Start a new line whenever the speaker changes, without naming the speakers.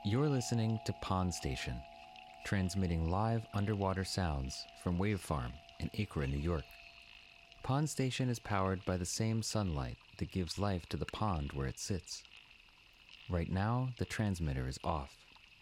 You're listening to Pond Station, transmitting live underwater sounds from Wave Farm in Acra, New York. Pond Station is powered by the same sunlight that gives life to the pond where it sits. Right now, the transmitter is off.